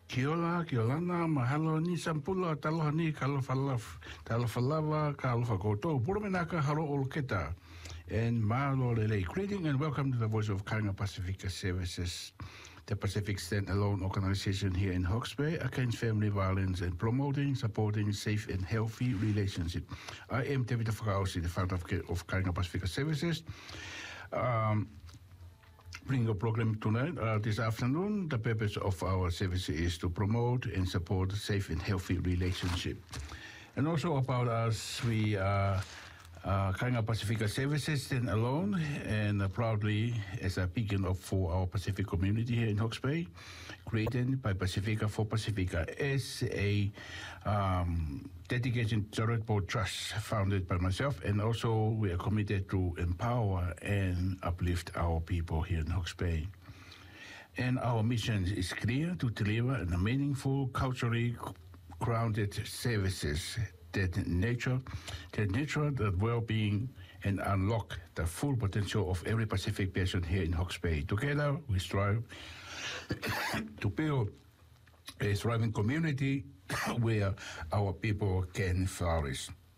Kia ora, kia lana, mahalo ni sampula, taloha ni talafalawa, ka alofa koutou. Purumenaka, halo olketa. And mahalo lele. Greeting and welcome to the Voice of Kainga Pacifica Services, the Pacific Stand-Alone organization here in Hawke's Bay against family violence and supporting safe and healthy relationship. I am David Fakausi, the founder of Kainga Pacifica Services. Bring a program tonight, this afternoon. The purpose of our service is to promote and support safe and healthy relationship. And also about us, we are Kainga Pacifica Services stand alone and proudly as a beacon for our Pacific community here in Hawke's Bay, created by Pacifica for Pacifica as a dedicated charitable trust founded by myself, and also we are committed to empower and uplift our people here in Hawke's Bay. And our mission is clear: to deliver a meaningful, culturally grounded services that nurture the well-being and unlock the full potential of every Pacific person here in Hawke's Bay. Together, we strive to build a thriving community where our people can flourish.